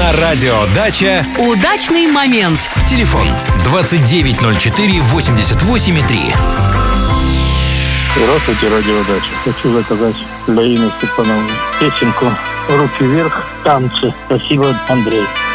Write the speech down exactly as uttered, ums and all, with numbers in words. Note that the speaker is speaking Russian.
На радио «Дача» удачный момент. Телефон двадцать девять ноль четыре восемьдесят восемь три. Здравствуйте, радио «Дача». Хочу заказать для Инны Степановны песенку «Руки вверх, танцы». Спасибо, Андрей.